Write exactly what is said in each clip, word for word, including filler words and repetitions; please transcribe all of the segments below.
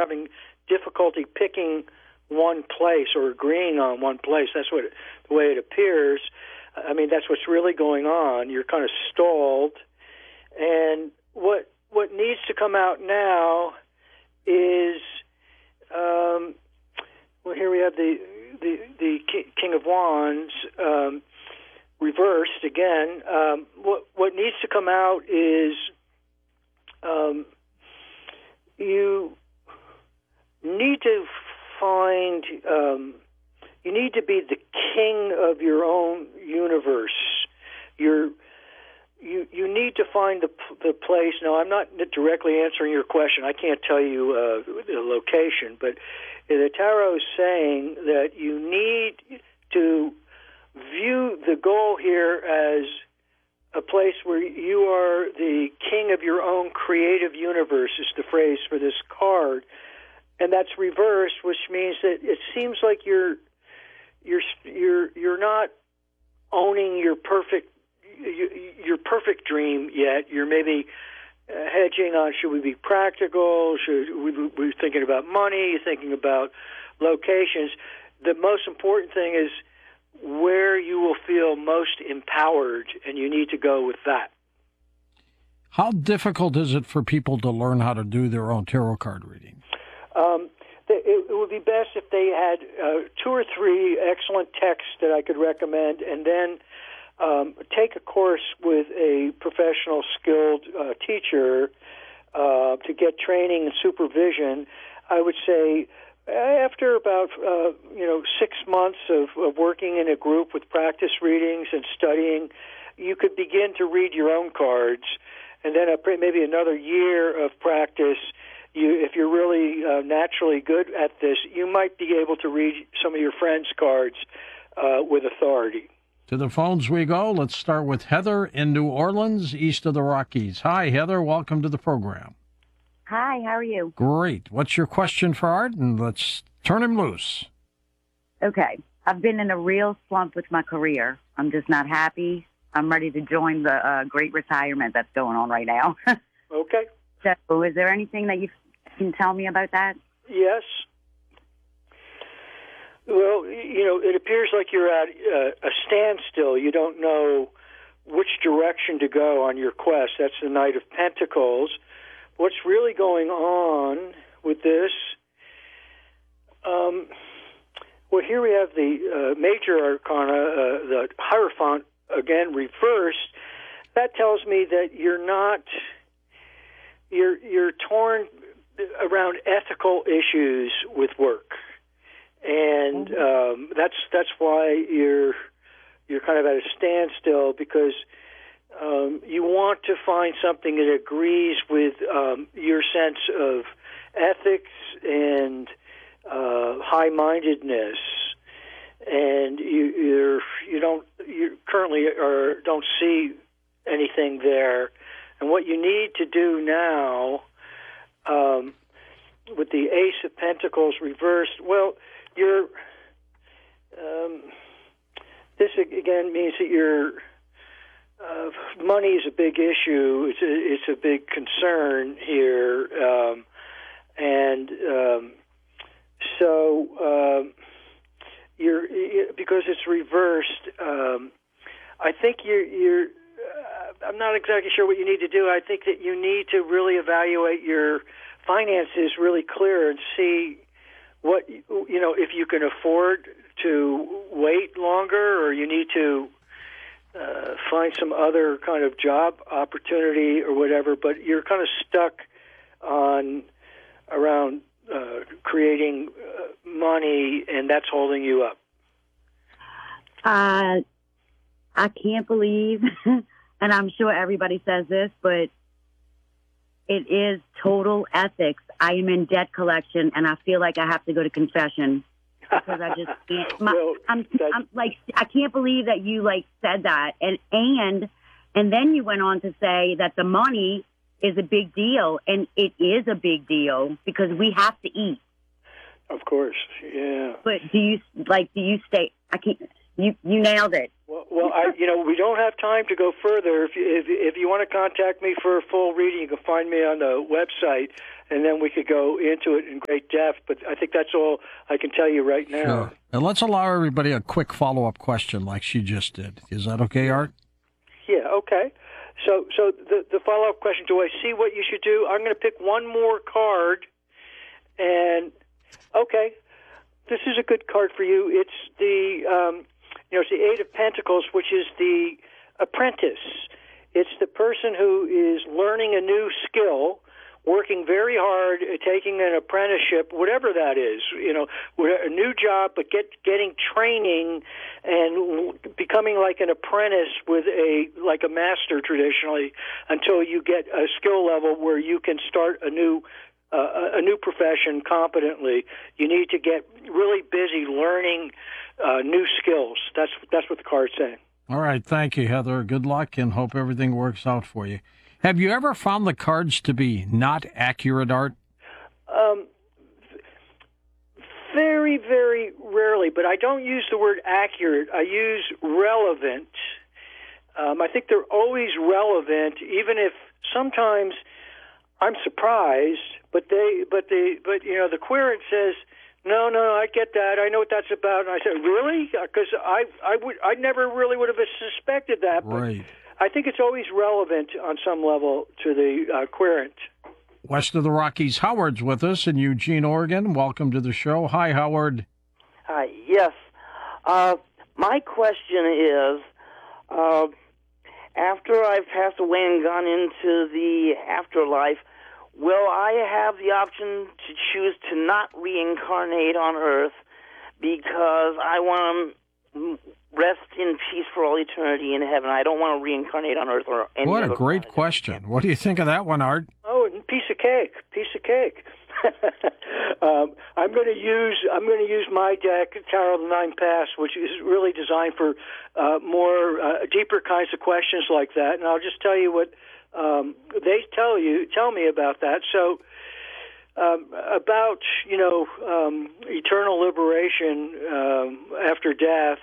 having difficulty picking one place or agreeing on one place. That's what it, the way it appears. I mean, that's what's really going on. You're kind of stalled, and what what needs to come out now is, um, well, here we have the the, the King of Wands um, reversed again. Um, what what needs to come out is um, you need to find. Um, You need to be the king of your own universe. You're, you you need to find the the place. Now, I'm not directly answering your question. I can't tell you uh, the location, but the tarot is saying that you need to view the goal here as a place where you are the king of your own creative universe, is the phrase for this card. And that's reversed, which means that it seems like you're You're you're you're not owning your perfect your perfect dream yet. You're maybe hedging on, should we be practical? Should we be thinking about money? Thinking about locations? The most important thing is where you will feel most empowered, and you need to go with that. How difficult is it for people to learn how to do their own tarot card reading? Um, It would be best if they had uh, two or three excellent texts that I could recommend, and then um, take a course with a professional, skilled uh, teacher uh, to get training and supervision. I would say after about uh, you know six months of, of working in a group with practice readings and studying, you could begin to read your own cards, and then a, maybe another year of practice. You, if you're really uh, naturally good at this, you might be able to read some of your friends' cards uh, with authority. To the phones we go. Let's start with Heather in New Orleans, east of the Rockies. Hi, Heather. Welcome to the program. Hi, how are you? Great. What's your question for Art? And let's turn him loose. Okay. I've been in a real slump with my career. I'm just not happy. I'm ready to join the uh, great retirement that's going on right now. Okay. So is there anything that you can tell me about that? Yes. Well, you know, it appears like you're at uh, a standstill. You don't know which direction to go on your quest. That's the Knight of Pentacles. What's really going on with this? Um, well, here we have the uh, major arcana, uh, the Hierophant, again reversed. That tells me that you're not, you're you're torn around ethical issues with work, and um, that's that's why you're you're kind of at a standstill, because um, you want to find something that agrees with um, your sense of ethics and uh, high-mindedness, and you you're, you don't you currently are don't see anything there, and what you need to do now. Um, with the Ace of Pentacles reversed, well, you're, um, this again means that your uh, money is a big issue. It's a, it's a big concern here, um, and um, so um, you're because it's reversed. Um, I think you're. you're uh, I'm not exactly sure what you need to do. I think that you need to really evaluate your finances really clear and see what, you know, if you can afford to wait longer, or you need to uh, find some other kind of job opportunity or whatever, but you're kind of stuck on around uh, creating uh, money, and that's holding you up. Uh, I can't believe, and I'm sure everybody says this, but it is total ethics. I am in debt collection, and I feel like I have to go to confession because I just can't. My, well, I'm, I'm like, I can't believe that you like said that, and and and then you went on to say that the money is a big deal, and it is a big deal because we have to eat. Of course, yeah. But do you like? Do you stay? I can't. You you nailed it. Well, well, I, you know, we don't have time to go further. If you, if, if you want to contact me for a full reading, you can find me on the website, and then we could go into it in great depth. But I think that's all I can tell you right now. Sure. And let's allow everybody a quick follow-up question like she just did. Is that okay, Art? Yeah, okay. So so the, the follow-up question, do I see what you should do? I'm going to pick one more card, and, okay, this is a good card for you. It's the... Um, You know, it's the Eight of Pentacles, which is the apprentice. It's the person who is learning a new skill, working very hard, at taking an apprenticeship, whatever that is. You know, a new job, but get getting training and becoming like an apprentice with a like a master traditionally, until you get a skill level where you can start a new. Uh, a new profession competently. You need to get really busy learning uh, new skills. That's that's what the card's saying. All right, thank you, Heather. Good luck, and hope everything works out for you. Have you ever found the cards to be not accurate, Art? Um, very, very rarely, but I don't use the word accurate. I use relevant. Um, I think they're always relevant, even if sometimes I'm surprised, but they, but they, but you know, the querent says, "No, no, I get that. I know what that's about." And I said, "Really?" Because I, I would, I never really would have suspected that. But right. I think it's always relevant on some level to the uh, querent. West of the Rockies, Howard's with us in Eugene, Oregon. Welcome to the show. Hi, Howard. Hi. Yes. Uh, my question is, uh, after I've passed away and gone into the afterlife, will I have the option to choose to not reincarnate on Earth because I want to rest in peace for all eternity in heaven? I don't want to reincarnate on Earth or any What a other great planet. question. What do you think of that one, Art? Oh, piece of cake, piece of cake. um, I'm going to use I'm going to use my deck, Tarot of the Nine Paths, which is really designed for uh, more uh, deeper kinds of questions like that. And I'll just tell you what um, they tell you tell me about that. So um, about you know um, eternal liberation um, after death.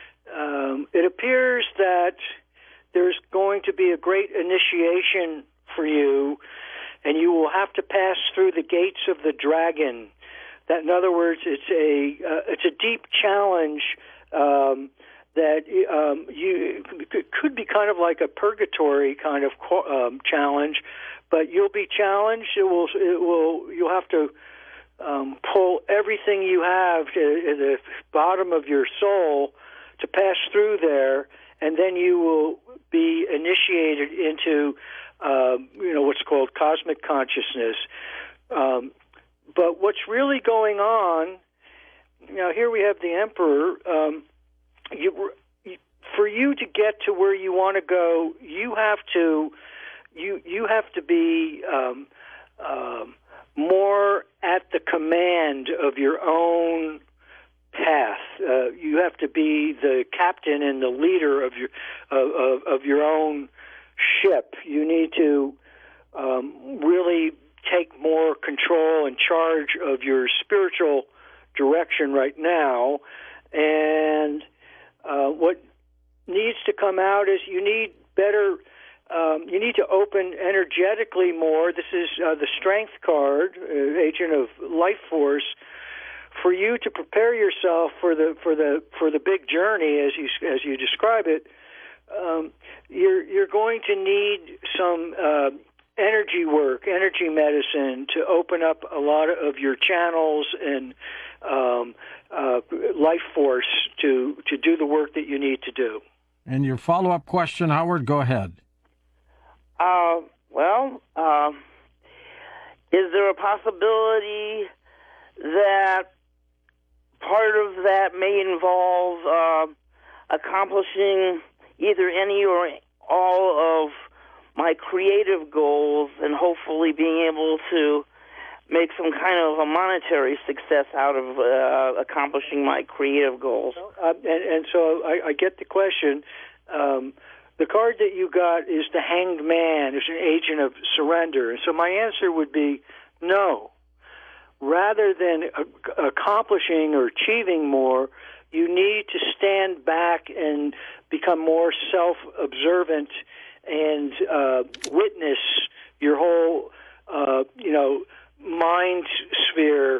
Um, it appears that there's going to be a great initiation for you, and you will have to pass through the gates of the dragon. That, in other words, it's a uh, it's a deep challenge um, that um, you could be kind of like a purgatory kind of um, challenge, but you'll be challenged. It will it will you'll have to um, pull everything you have to, to the bottom of your soul to pass through there, and then you will be initiated into Um, you know, what's called cosmic consciousness. Um, but what's really going on, now here we have the Emperor. Um, you, you, for you to get to where you want to go, you have to, you, you have to be um, um, more at the command of your own path. Uh, you have to be the captain and the leader of your of, of, of your own ship. You need to um, really take more control and charge of your spiritual direction right now. And uh, what needs to come out is you need better, um, you need to open energetically more. This is uh, the Strength card, uh, agent of life force, for you to prepare yourself for the for the for the big journey as you as you describe it. Um, you're you're going to need some uh, energy work, energy medicine to open up a lot of your channels and um, uh, life force to to do the work that you need to do. And your follow-up question, Howard, go ahead. Uh, well, uh, is there a possibility that part of that may involve uh, accomplishing either any or all of my creative goals and hopefully being able to make some kind of a monetary success out of uh, accomplishing my creative goals? Uh, and, and so I, I get the question. Um, the card that you got is the Hanged Man. It's an agent of surrender. And so my answer would be no. Rather than uh, accomplishing or achieving more, you need to stand back and become more self-observant and uh, witness your whole, uh, you know, mind sphere